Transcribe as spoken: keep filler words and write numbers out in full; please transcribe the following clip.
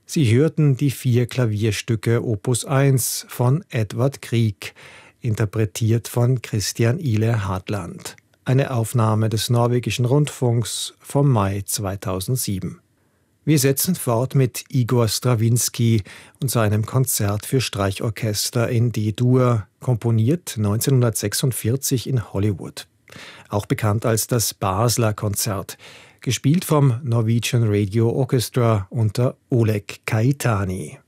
Sie hörten die vier Klavierstücke Opus eins von Edvard Grieg, interpretiert von Christian Ile Hadland. Eine Aufnahme des norwegischen Rundfunks vom Mai zweitausendsieben. Wir setzen fort mit Igor Strawinski und seinem Konzert für Streichorchester in D-Dur, komponiert neunzehnhundertsechsundvierzig in Hollywood. Auch bekannt als das Basler Konzert, gespielt vom Norwegian Radio Orchestra unter Oleg Kaitani.